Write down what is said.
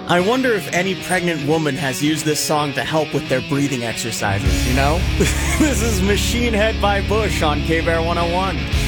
I wonder if any pregnant woman has used this song to help with their breathing exercises, you know? This is Machine Head by Bush on K-Bear 101.